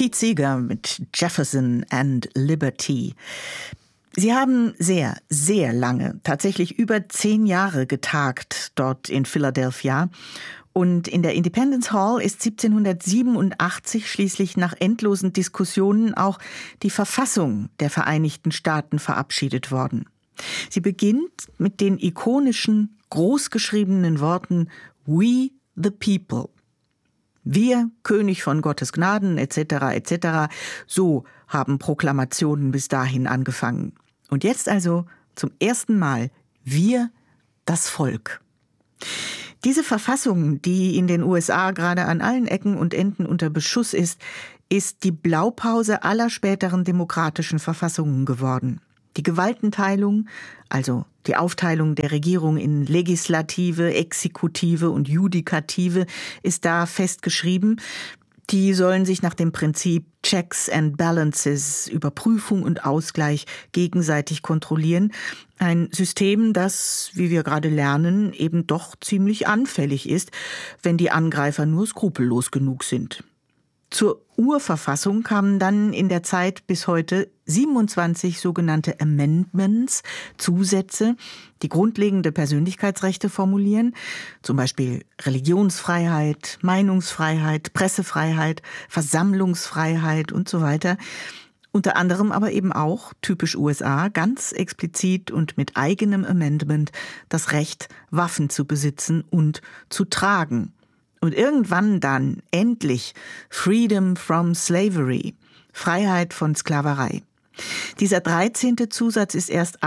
Pete Seeger mit Jefferson and Liberty. Sie haben sehr, sehr lange, tatsächlich über 10 Jahre getagt dort in Philadelphia. Und in der Independence Hall ist 1787 schließlich nach endlosen Diskussionen auch die Verfassung der Vereinigten Staaten verabschiedet worden. Sie beginnt mit den ikonischen, großgeschriebenen Worten We the People. Wir, König von Gottes Gnaden, etc., etc., so haben Proklamationen bis dahin angefangen. Und jetzt also zum ersten Mal wir, das Volk. Diese Verfassung, die in den USA gerade an allen Ecken und Enden unter Beschuss ist die Blaupause aller späteren demokratischen Verfassungen geworden. Die Gewaltenteilung, also die Aufteilung der Regierung in Legislative, Exekutive und Judikative, ist da festgeschrieben. Die sollen sich nach dem Prinzip Checks and Balances, Überprüfung und Ausgleich gegenseitig kontrollieren. Ein System, das, wie wir gerade lernen, eben doch ziemlich anfällig ist, wenn die Angreifer nur skrupellos genug sind. Zur Urverfassung kamen dann in der Zeit bis heute 27 sogenannte Amendments, Zusätze, die grundlegende Persönlichkeitsrechte formulieren, zum Beispiel Religionsfreiheit, Meinungsfreiheit, Pressefreiheit, Versammlungsfreiheit und so weiter. Unter anderem aber eben auch, typisch USA, ganz explizit und mit eigenem Amendment das Recht, Waffen zu besitzen und zu tragen. Und irgendwann dann endlich Freedom from Slavery, Freiheit von Sklaverei. Dieser 13. Zusatz ist erst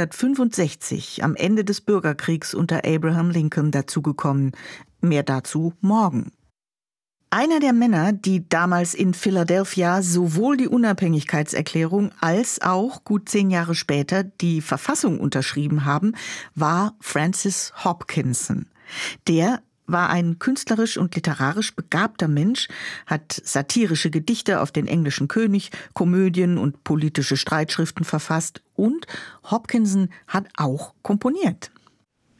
1865 am Ende des Bürgerkriegs unter Abraham Lincoln dazugekommen. Mehr dazu morgen. Einer der Männer, die damals in Philadelphia sowohl die Unabhängigkeitserklärung als auch gut 10 Jahre später die Verfassung unterschrieben haben, war Francis Hopkinson. Der war ein künstlerisch und literarisch begabter Mensch, hat satirische Gedichte auf den englischen König, Komödien und politische Streitschriften verfasst und Hopkinson hat auch komponiert.